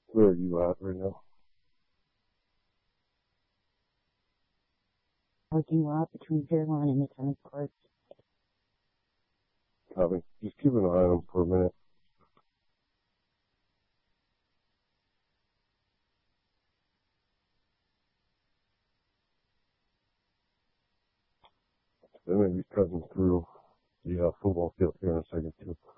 Where are you at right now? Parking lot between Fairlawn and the tennis courts. Copy. Just keep an eye on them for a minute. They may be cutting through the football field here in a second too.